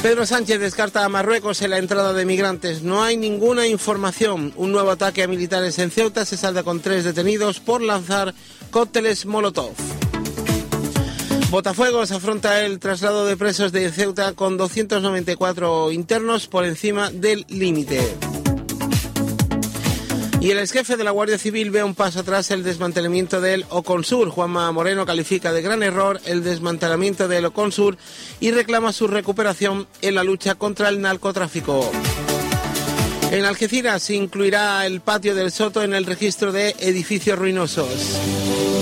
Pedro Sánchez descarta a Marruecos en la entrada de migrantes. No hay ninguna información. Un nuevo ataque a militares en Ceuta se salda con 3 detenidos por lanzar cócteles Molotov. Botafuegos afronta el traslado de presos de Ceuta con 294 internos por encima del límite. Y el exjefe de la Guardia Civil ve un paso atrás el desmantelamiento del Oconsur. Juanma Moreno califica de gran error el desmantelamiento del Oconsur y reclama su recuperación en la lucha contra el narcotráfico. En Algeciras se incluirá el patio del Soto en el registro de edificios ruinosos.